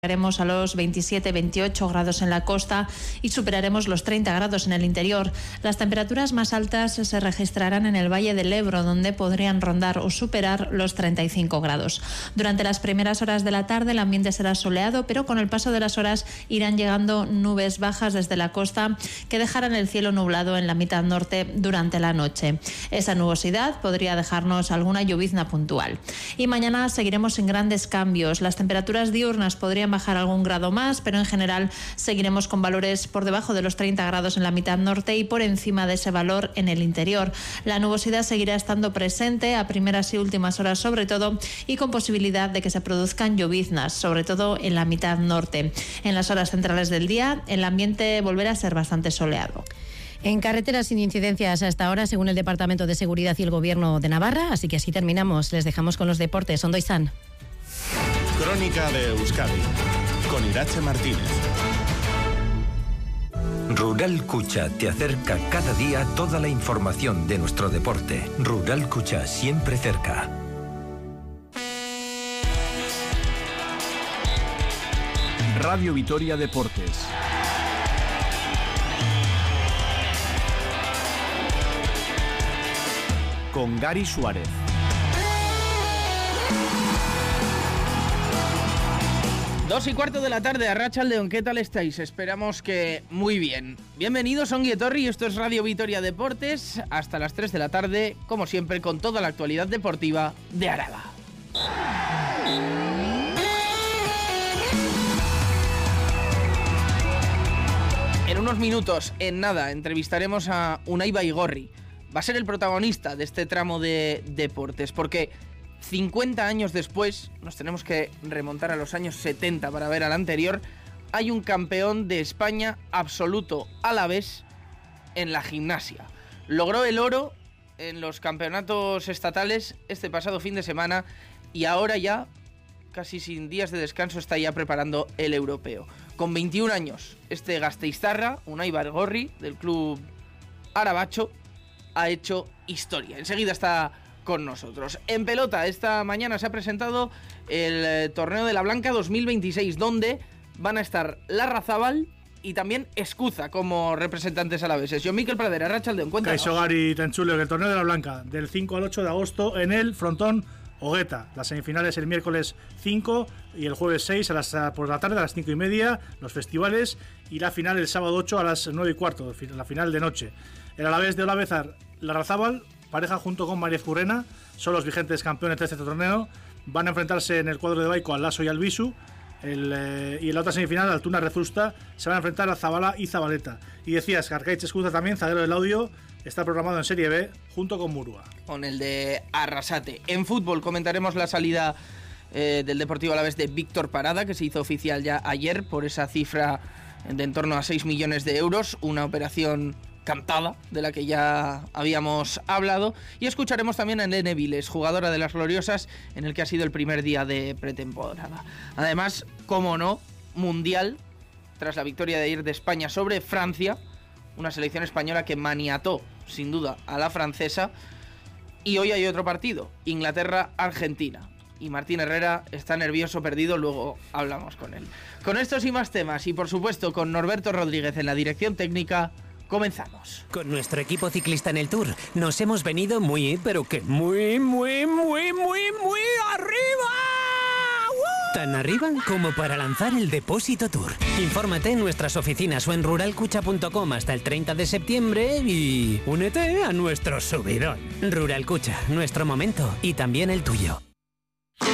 Llegaremos a los 27-28 grados en la costa y superaremos los 30 grados en el interior. Las temperaturas más altas se registrarán en el Valle del Ebro, donde podrían rondar o superar los 35 grados. Durante las primeras horas de la tarde el ambiente será soleado, pero con el paso de las horas irán llegando nubes bajas desde la costa que dejarán el cielo nublado en la mitad norte durante la noche. Esa nubosidad podría dejarnos alguna llovizna puntual. Y mañana seguiremos sin grandes cambios. Las temperaturas diurnas podrían bajar algún grado más, pero en general seguiremos con valores por debajo de los 30 grados en la mitad norte y por encima de ese valor en el interior. La nubosidad seguirá estando presente a primeras y últimas horas sobre todo, y con posibilidad de que se produzcan lloviznas, sobre todo en la mitad norte. En las horas centrales del día el ambiente volverá a ser bastante soleado. En carreteras sin incidencias hasta ahora, según el Departamento de Seguridad y el Gobierno de Navarra. Así que así terminamos. Les dejamos con los deportes. Ondo izan. Crónica de Euskadi, con Irache Martínez. Rural Cucha te acerca cada día toda la información de nuestro deporte. Rural Cucha, siempre cerca. Radio Vitoria Deportes. Con Gary Suárez. Dos y cuarto de la tarde, Arratsaldeon, ¿qué tal estáis? Esperamos que muy bien. Bienvenidos a Ongi Etorri, esto es Radio Vitoria Deportes, hasta las 3 de la tarde, como siempre, con toda la actualidad deportiva de Araba. En unos minutos, en nada, entrevistaremos a Unai Baigorri. Va a ser el protagonista de este tramo de deportes, porque 50 años después, nos tenemos que remontar a los años 70 para ver al anterior, hay un campeón de España absoluto alavés en la gimnasia. Logró el oro en los campeonatos estatales este pasado fin de semana y ahora ya, casi sin días de descanso, está ya preparando el europeo. Con 21 años, este gasteiztarra, Unai Baigorri, del club Arabacho, ha hecho historia. Enseguida está con nosotros. En pelota, esta mañana se ha presentado el torneo de la Blanca 2026, donde van a estar Larrazábal y también Escuza como representantes alaveses. Yo, Mikel Pradera, Arratsaldeon, cuéntanos. Kaixo Gari Tenchulio, el torneo de la Blanca, del 5 al 8 de agosto en el frontón Hogueta. Las semifinales el miércoles 5 y el jueves 6 por la tarde a las 5:30, los festivales, y la final el sábado 8 a las 9:15, la final de noche. El alavés de Olavezar, Larrazábal, pareja junto con María Furrena, son los vigentes campeones de este torneo. Van a enfrentarse en el cuadro de Baico al Lasso y al Bisu. Y en la otra semifinal, Altuna Rezusta, se van a enfrentar a Zabala y Zabaleta. Y decías que Arcaiz Escuza también, zaguero del Audio, está programado en Serie B junto con Murua. Con el de Arrasate. En fútbol comentaremos la salida del Deportivo Alavés de Víctor Parada, que se hizo oficial ya ayer por esa cifra de en torno a 6 millones de euros, una operación cantada de la que ya habíamos hablado, y escucharemos también a Nene Viles, jugadora de las Gloriosas, en el que ha sido el primer día de pretemporada. Además, como no, mundial, tras la victoria de ayer de España sobre Francia, una selección española que maniató sin duda a la francesa, y hoy hay otro partido, Inglaterra-Argentina. Y Martín Herrera está nervioso, perdido, luego hablamos con él. Con estos y más temas, y por supuesto con Norberto Rodríguez en la dirección técnica, comenzamos. Con nuestro equipo ciclista en el Tour nos hemos venido muy arriba. ¡Woo! Tan arriba como para lanzar el Depósito Tour. Infórmate en nuestras oficinas o en ruralcucha.com hasta el 30 de septiembre y únete a nuestro subidón. Rural Cucha, nuestro momento y también el tuyo.